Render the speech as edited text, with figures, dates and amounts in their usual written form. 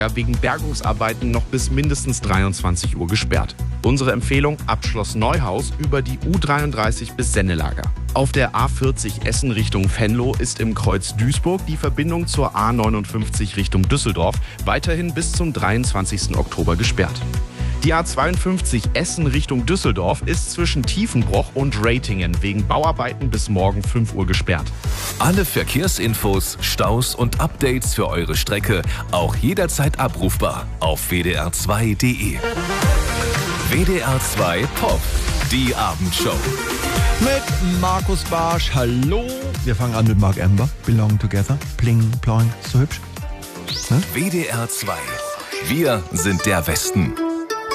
wegen Bergungsarbeiten noch bis mindestens 23 Uhr gesperrt. Unsere Empfehlung: Abschloss Neuhaus über die U33 bis Sennelager. Auf der A40 Essen Richtung Venlo ist im Kreuz Duisburg die Verbindung zur A59 Richtung Düsseldorf weiterhin bis zum 23. Oktober gesperrt. Die A52 Essen Richtung Düsseldorf ist zwischen Tiefenbroch und Ratingen wegen Bauarbeiten bis morgen 5 Uhr gesperrt. Alle Verkehrsinfos, Staus und Updates für eure Strecke auch jederzeit abrufbar auf wdr2.de. WDR 2 Pop, die Abendshow. Mit Markus Barsch, hallo. Wir fangen an mit Mark Amber, Belong Together, Pling, Ploing, so hübsch. WDR 2, wir sind der Westen.